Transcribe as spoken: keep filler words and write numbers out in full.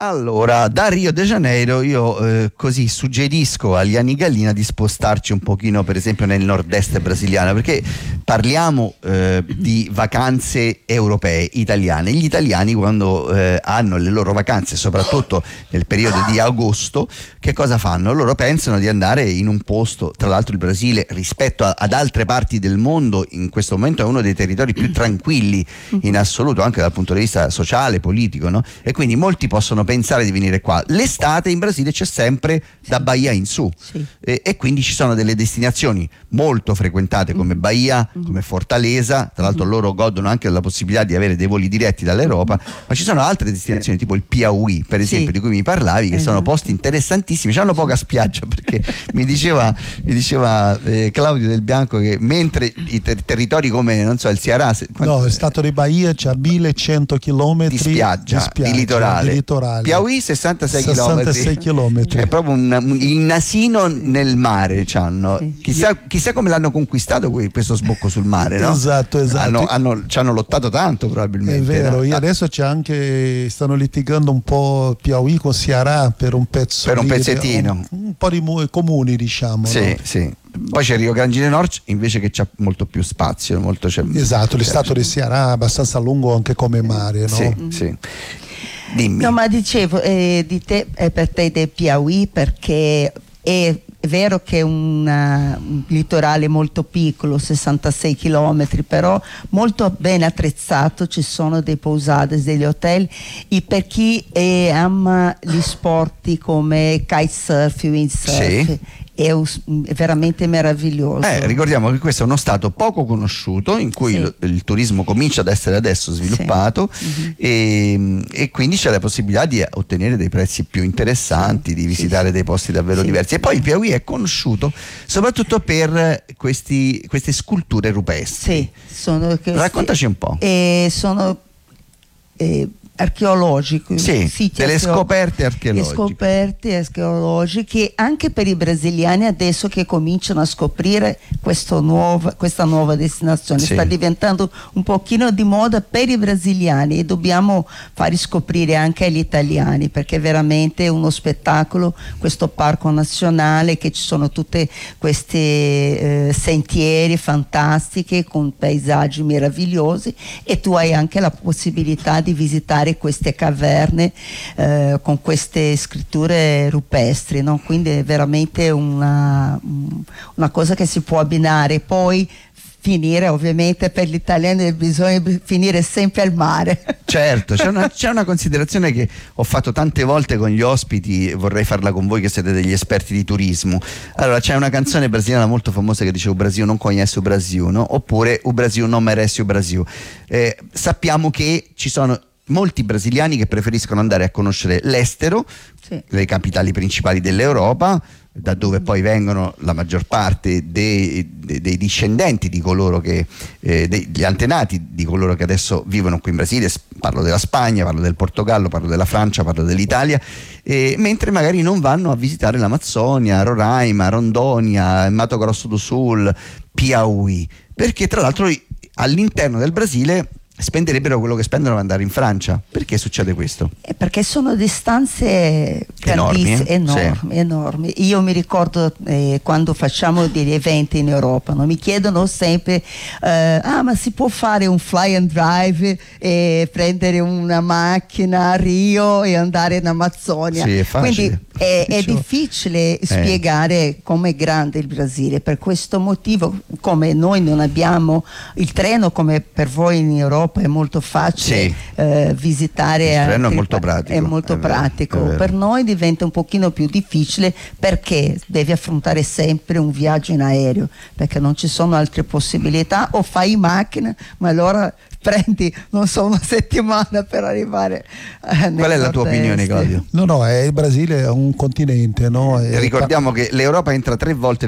Allora, da Rio de Janeiro io eh, così suggerisco a Liani Gallina di spostarci un pochino, per esempio nel nord-est brasiliano, perché parliamo eh, di vacanze europee, italiane. Gli italiani quando eh, hanno le loro vacanze, soprattutto nel periodo di agosto, che cosa fanno? Loro pensano di andare in un posto, tra l'altro il Brasile rispetto a, ad altre parti del mondo in questo momento è uno dei territori più tranquilli in assoluto, anche dal punto di vista sociale, politico, no? E quindi molti possono pensare di venire qua. L'estate in Brasile c'è sempre da Bahia in su, sì. e, e quindi ci sono delle destinazioni molto frequentate come Bahia, come Fortaleza, tra l'altro loro godono anche della possibilità di avere dei voli diretti dall'Europa, ma ci sono altre destinazioni tipo il Piauí, per esempio, sì. di cui mi parlavi, che esatto. sono posti interessantissimi, hanno poca spiaggia perché mi diceva, mi diceva eh, Claudio Del Bianco che mentre i ter- territori come, non so, il Ceará, se, no, il stato di Bahia c'ha millecento chilometri di spiaggia, di, spiaggia, di litorale. di litorale. Piauí sessantasei chilometri. È proprio un, un, il nasino nel mare c'hanno. Sì. Chissà, chissà come l'hanno conquistato questo sbocco sul mare, no? Esatto, esatto. Hanno, hanno, ci hanno lottato tanto probabilmente. È vero, no? E adesso c'è anche, stanno litigando un po' Piauí con Ceará per un pezzo. Per un di, pezzettino. Un, un po' di mu- comuni, diciamo. Sì, no? sì. Poi c'è Rio Grande Nord invece che c'ha molto più spazio. Molto c'è, esatto, c'è, l'estato di Ceará è abbastanza lungo anche come mare, no? Sì, sì. Dimmi. No, ma dicevo, eh, di te, eh, per te del Piauí, perché è vero che è una, un litorale molto piccolo, sessantasei chilometri, però molto ben attrezzato, ci sono dei pousades, degli hotel, e per chi eh, ama gli sport come kitesurf, windsurf, sì. È, è veramente meraviglioso. Eh, ricordiamo che questo è uno stato poco conosciuto in cui sì. il, il turismo comincia ad essere adesso sviluppato, sì. uh-huh. e, e quindi c'è la possibilità di ottenere dei prezzi più interessanti, sì. di visitare sì. dei posti davvero sì. diversi. E poi il Piauí è conosciuto soprattutto per questi, queste sculture rupestri. Sì, sono, raccontaci un po'. Eh, sono eh, archeologiche, sì, delle archeo- scoperte archeologiche. scoperte archeologiche anche per i brasiliani adesso che cominciano a scoprire questo nuovo, questa nuova destinazione, sì. sta diventando un pochino di moda per i brasiliani e dobbiamo far scoprire anche agli italiani, perché è veramente uno spettacolo questo parco nazionale, che ci sono tutte queste eh, sentieri fantastiche con paesaggi meravigliosi, e tu hai anche la possibilità di visitare queste caverne eh, con queste scritture rupestri, no? Quindi è veramente una, una cosa che si può abbinare. Poi finire, ovviamente per gli italiani bisogna finire sempre al mare. Certo, c'è una, c'è una considerazione che ho fatto tante volte con gli ospiti, vorrei farla con voi che siete degli esperti di turismo. Allora, c'è una canzone brasiliana molto famosa che dice "O Brasil non conhece o Brasil", no? Oppure "O Brasil non merece o Brasil". Eh, sappiamo che ci sono molti brasiliani che preferiscono andare a conoscere l'estero, sì. le capitali principali dell'Europa, da dove poi vengono la maggior parte dei, dei, dei discendenti di coloro che, eh, degli antenati di coloro che adesso vivono qui in Brasile. Parlo della Spagna, parlo del Portogallo, parlo della Francia, parlo dell'Italia, eh, mentre magari non vanno a visitare l'Amazzonia, Roraima, Rondonia, Mato Grosso do Sul, Piauí, perché tra l'altro all'interno del Brasile spenderebbero quello che spendono per andare in Francia. Perché succede questo? Eh, perché sono distanze enormi, eh? enormi, sì. enormi. Io mi ricordo eh, quando facciamo degli eventi in Europa, no? Mi chiedono sempre eh, ah, ma si può fare un fly and drive e prendere una macchina a Rio e andare in Amazzonia? Sì, è facile. Quindi è, è difficile eh. spiegare com'è grande il Brasile. Per questo motivo, come noi non abbiamo il treno come per voi in Europa è molto facile, sì. eh, visitare, il treno è molto pratico, è molto è vero, pratico. è per noi diventa un pochino più difficile perché devi affrontare sempre un viaggio in aereo, perché non ci sono altre possibilità, o fai in macchina, ma allora prendi, non so, una settimana per arrivare eh, qual è la tua opinione, Claudio? No, no, è, il Brasile è un continente, no? Ricordiamo che l'Europa entra tre volte